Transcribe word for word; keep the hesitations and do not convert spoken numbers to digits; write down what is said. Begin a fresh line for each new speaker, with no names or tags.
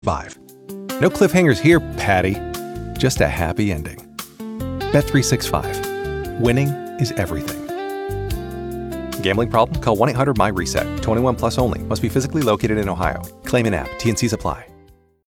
Five. No cliffhangers here, Patty. Just a happy ending. Bet three sixty-five. Winning is everything. Gambling problem? Call one eight hundred my reset. twenty-one plus only. Must be physically located in Ohio. Claim in app. T N Cs apply.